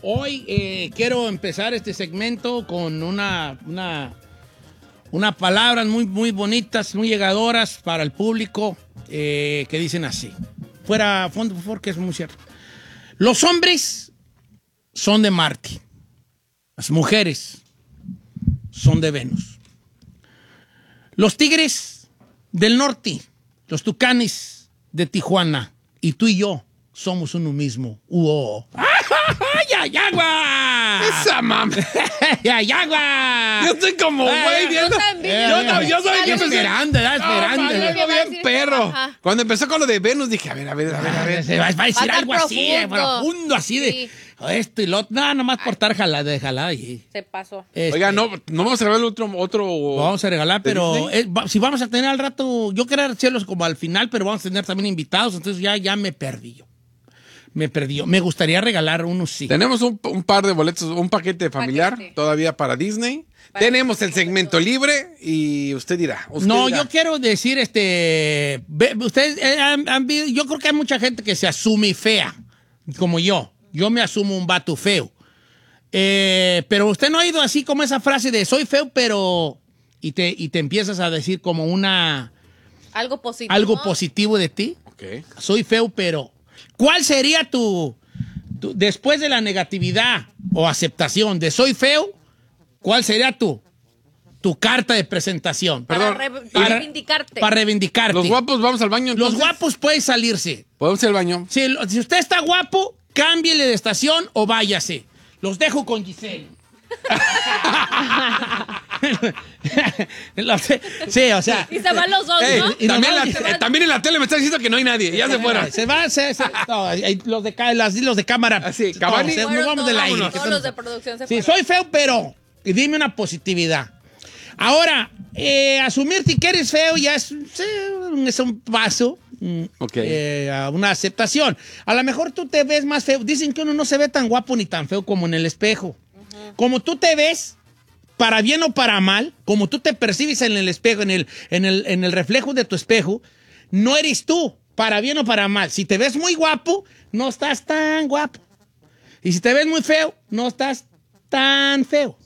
Hoy quiero empezar este segmento con unas palabras muy, muy bonitas, muy llegadoras para el público que dicen así. Fuera fondo, por favor, que es muy cierto. Los hombres son de Marte. Las mujeres son de Venus. Los tigres del norte, los tucanes de Tijuana, y tú y yo somos uno mismo. ¡Yayagua! ¡Esa mamá! ¡Yayagua! Yo estoy como güey viendo. Yo soy esperando. Bien perro. Ajá. Cuando empezó con lo de Venus dije, a ver. Se va a decir Va a algo estar así, profundo, así de Sí. esto y lo otro. No, nomás por estar jalada. Y, Se pasó. Oiga, no vamos a regalar otro. vamos a regalar, ¿de pero Disney? si vamos a tener al rato, yo quería hacerlos como al final, pero vamos a tener también invitados, entonces ya me perdí yo. Me gustaría regalar unos, sí. Tenemos un par de boletos, un paquete familiar Paquete. todavía para Disney. Para Tenemos el Disney. segmento libre y usted dirá. No, yo quiero decir, ustedes yo creo que hay mucha gente que se asume fea, como yo. Yo me asumo un vato feo. Pero usted no ha oído así como esa frase de soy feo, pero... Y te empiezas a decir como Algo positivo. algo positivo de ti. Ok. Soy feo, pero... ¿Cuál sería tu después de la negatividad o aceptación de soy feo, cuál sería tu carta de presentación? Para Perdón, reivindicarte. Para reivindicarte. Los guapos, vamos al baño. Los entonces? guapos pueden salirse. ¿Podemos ir al baño? Si usted está guapo, cámbiele de estación o váyase. Los dejo con Giselle. Sí, o sea. Y se van los dos, Ey, ¿no? y también, nomás- también en la tele me está diciendo que no hay nadie. Ya se fueron. Se va, no, los de cámara. Así, Cavani. Nos vamos del aire. Todos los de producción se Sí, fueron. soy feo, pero... Y dime una positividad. Ahora, asumirte que eres feo ya es un paso Ok. a una aceptación. A lo mejor tú te ves más feo. Dicen que uno no se ve tan guapo ni tan feo como en el espejo. Como tú te ves, para bien o para mal, como tú te percibes en el espejo, en el reflejo de tu espejo, no eres tú, para bien o para mal. Si te ves muy guapo, no estás tan guapo. Y si te ves muy feo, no estás tan feo.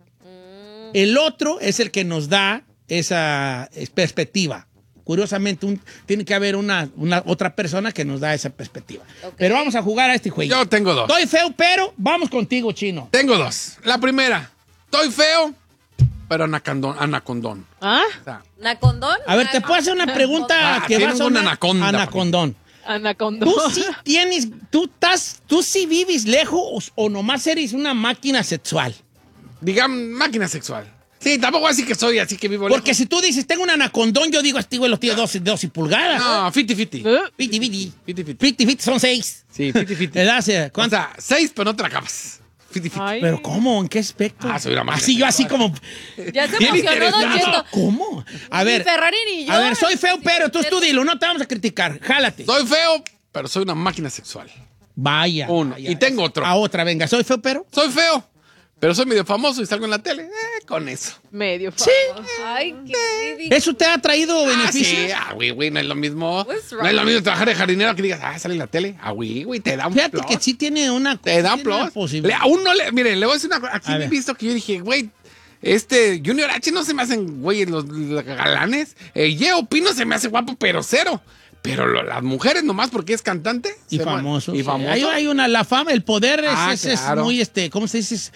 El otro es el que nos da esa perspectiva. Curiosamente, tiene que haber una otra persona que nos da esa perspectiva. Ok. Pero vamos a jugar a este juego. Yo tengo dos. Estoy feo, pero vamos contigo, Chino. Tengo dos. La primera, estoy feo, pero anacondón. ¿Ah? O sea, ¿Nacondón? A ver, te puedo hacer una pregunta que va a tengo sonar una anaconda, anacondón. Anaconda. Tú sí tienes, tú sí vives lejos o nomás eres una máquina sexual. digamos, máquina sexual. Sí, tampoco así que soy, así que vivo Porque lejos. si tú dices, tengo un anacondón, yo digo, este güey lo tiene 12 pulgadas. No, 50-50. Fiti, fiti. 50-50. 50 son 6. Sí, 50-50. ¿Verdad? O sea, O ¿cuánto? sea, 6, pero no te la acabas. 50-50. Ay. ¿Pero cómo? ¿En qué aspecto? Ah, soy una máquina Así yo, así sexual. como... Ya se Bien emocionó Don interesante. Cheto. ¿Cómo? A Ni ver, Ferrari ni yo. a ver, soy feo, pero tú dilo, no te vamos a criticar. Jálate. Soy feo, pero soy una máquina sexual. Vaya. Uno. vaya. Y tengo otro. A otra, venga. Soy feo, pero... Soy feo, pero soy medio famoso y salgo en la tele. Con eso. Medio Sí. famoso. Ay, qué ridículo. ¿Eso te ha traído Ah, beneficios? sí, güey, no es lo mismo. What's No es lo wrong? mismo trabajar de jardinero que digas, sale en la tele. güey, te da un Fíjate plus. que sí tiene una... Te da sí tiene una plus. posibilidad. Miren, le voy a decir una cosa. Aquí A me he ver. visto que yo dije, güey, Junior H no se me hacen, güey, los galanes. Yeo Pino se me hace guapo, pero cero. Pero las mujeres nomás porque es cantante. Y se famoso. Y sí. famoso. Hay la fama, el poder es Claro. muy, ¿cómo se dice?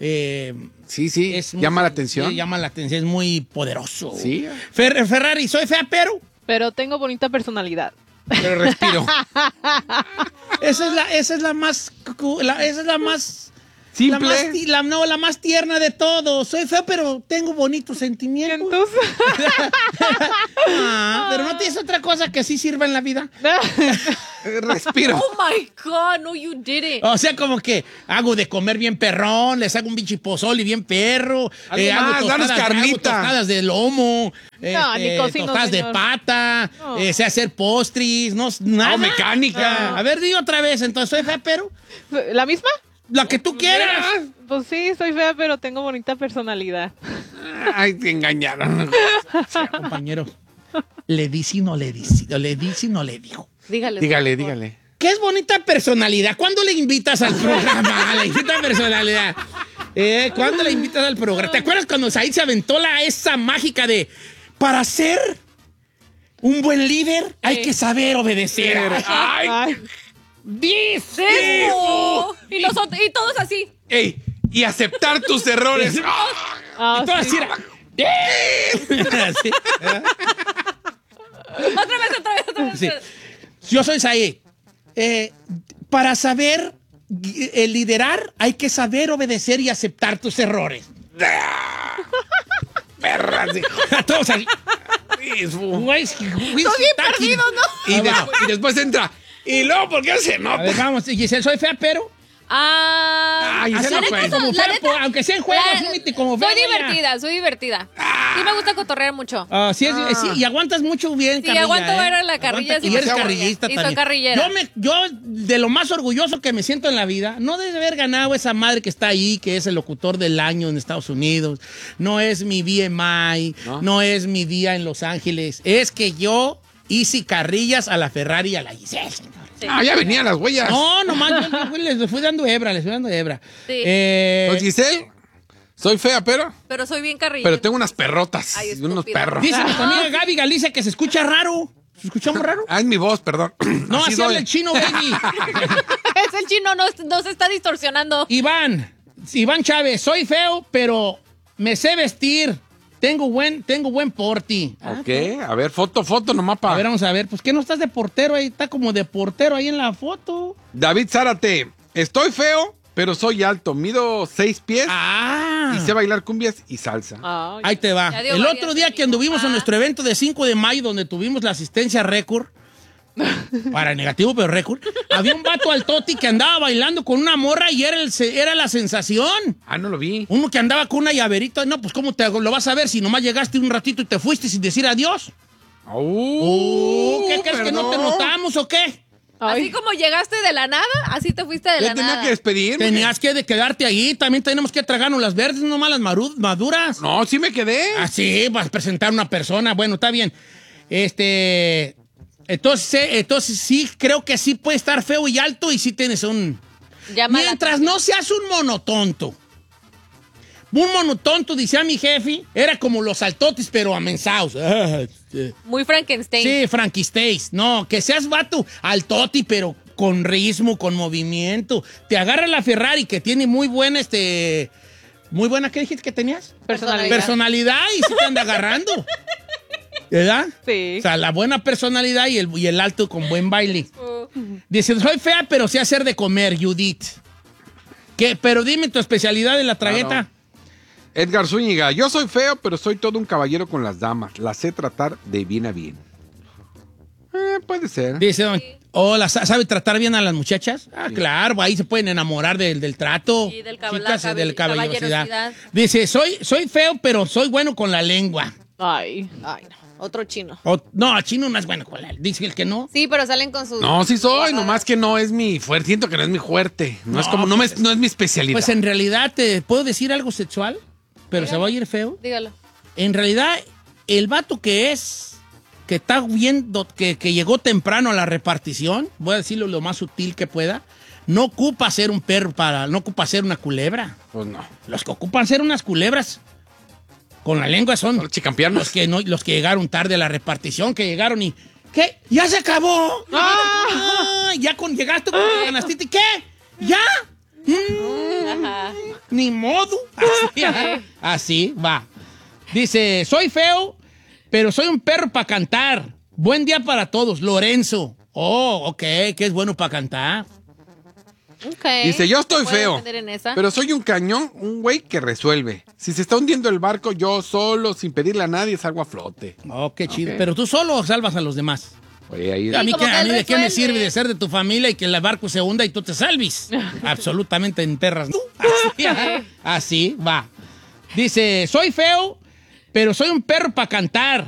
Sí, Es muy- llama la atención. sí, llama la atención, es muy poderoso. Sí. Ferrari, soy fea, pero... Pero tengo bonita personalidad. Pero respiro. Esa es la más... esa es la más... Simple. La más tierna de todos. Soy feo, pero tengo bonitos sentimientos. Entonces, Pero no tienes otra cosa que sí sirva en la vida. Respiro. Oh my God, no, you didn't. O sea, como que hago de comer bien perrón, les hago un bichi pozole bien perro, Algo más, danos carnita. hago tostadas de lomo, ni cocino, tostadas de señor. pata, No. sé hacer postris, no, nada. mecánica. A ver, di otra vez, entonces, soy fea, pero ¿la misma? la que tú quieras. Pues sí, soy fea, pero tengo bonita personalidad. Ay, te engañaron. Compañero, le di si no le di, le di si no le dijo. Dígale. Dígale, por favor. dígale. ¿Qué es bonita personalidad? ¿Cuándo le invitas al programa? La bonita personalidad. ¿Cuándo le invitas al programa? ¿Te acuerdas cuando Said se aventó esa mágica de para ser un buen líder hay que saber obedecer? Ay, ¡Dice! ¡Eso! Y todos así. ey, y aceptar tus errores. Ah, Y todo así sí. era. Así. Otra vez. Sí. Yo soy Said. Para saber liderar, hay que saber obedecer y aceptar tus errores. Perras. Todos así. Güey, Estoy bien perdido, ¿no? Y después entra. Y luego, ¿por qué se A nota? ver, vamos, Giselle, soy fea, pero. Ay, la Giselle no neta, cuenta. Como la fea, neta, aunque sea en juego, la- fíjate, como fea. soy divertida. Sí me gusta cotorrear mucho. Sí, sí, y aguantas mucho bien, Sí, carrilla. aguanto ver la carrilla, Aguanta- sí, y eres demasiado carrillista buena. Y también. soy carrillera. Yo, de lo más orgulloso que me siento en la vida, no de haber ganado esa madre que está ahí, que es el locutor del año en Estados Unidos, no es mi BMI, no es mi día en Los Ángeles, es que yo hice carrillas a la Ferrari y a la Giselle, señor. Sí. Ya venían las huellas. No, nomás yo les fui dando hebra, Sí. Pues, Giselle, soy fea, pero Pero soy bien carrillera. pero tengo unas perrotas Ay, y unos estúpida. perros. dice nuestra amiga Gaby Galicia que se escucha raro. ¿Se escuchamos raro? Es mi voz, perdón. No, así doy. habla el chino, baby. Es el chino, no se está distorsionando. Iván Chávez, soy feo, pero me sé vestir. Tengo buen porte. Ok, a ver, foto nomás A para. ver, vamos a ver. Pues que no estás de portero ahí, está como de portero ahí en la foto. David Zárate, estoy feo, pero soy alto. Mido 6 pies Ah. y sé bailar cumbias y salsa. Ay. Ahí te va. Ya dio El varias otro día de que mi anduvimos papá. en nuestro evento de 5 de mayo, donde tuvimos la asistencia récord, para negativo, pero récord, había un vato al toti que andaba bailando con una morra y era la sensación. No lo vi. Uno que andaba con una llaverita, no, pues ¿cómo lo vas a ver si nomás llegaste un ratito y te fuiste sin decir adiós? ¿Qué crees que no te notamos o qué? Ay. Así como llegaste de la nada, así te fuiste de Yo la tenía nada. que despedirme. Tenías que quedarte ahí, también tenemos que tragarnos las verdes, nomás las maduras. No, sí me quedé. Así, vas a presentar a una persona, bueno, está bien. Entonces sí, creo que sí puede estar feo y alto y sí tienes un... Llama la Mientras no seas un monotonto. Un monotonto, decía mi jefe, era como los altotes, pero amensados. Muy Frankenstein. Sí, Frankisteis. No, que seas vato altoti, pero con ritmo, con movimiento. Te agarra la Ferrari, que tiene muy buena, muy buena, ¿qué dijiste que tenías? Personalidad. Personalidad y sí te anda agarrando. ¿Verdad? Sí. O sea, la buena personalidad y el alto con buen baile. Dice, soy fea, pero sé hacer de comer, Judith. ¿Qué? Pero dime tu especialidad en la tragueta. Claro. Edgar Zúñiga, yo soy feo, pero soy todo un caballero con las damas. Las sé tratar de bien a bien. Puede ser. Dice, ¿sabe tratar bien a las muchachas? Claro, ahí se pueden enamorar del trato. Sí, del Chicas, la del caballerosidad. caballerosidad. Dice, soy feo, pero soy bueno con la lengua. Ay. Ay, no. Otro chino. No, chino no es bueno con la lengua. Dice el que no. Sí, pero salen con sus... No, sí soy, nomás que no es mi fuerte. Siento que no es mi fuerte. No, es como, no es mi especialidad. Pues en realidad, ¿te puedo decir algo sexual? Pero se va a oír feo. Dígalo. En realidad, el vato que está viendo, que llegó temprano a la repartición, voy a decirlo lo más sutil que pueda, no ocupa ser un perro no ocupa ser una culebra. Pues no. Los que ocupan ser unas culebras con la lengua son Los chicampianos. los que llegaron tarde a la repartición, que llegaron y ¿qué? ¡Ya se acabó! Ya llegaste con la ganastita, ¿qué? ¿Ya? Ajá. Ni modo. Así va. Dice, soy feo, pero soy un perro para cantar. Buen día para todos, Lorenzo. Oh, ok, que es bueno para cantar. Ok. Dice, yo estoy ¿Puedo feo, defender en esa? pero soy un cañón, un güey que resuelve. Si se está hundiendo el barco, yo solo, sin pedirle a nadie, salgo a flote. Oh, qué chido. Ok. Pero tú solo salvas a los demás. Oye, ahí... A mí, como que a él mí de qué me resuelve. sirve de ser de tu familia y que el barco se hunda y tú te salves. Absolutamente en perras. Así va. Dice, soy feo, pero soy un perro para cantar.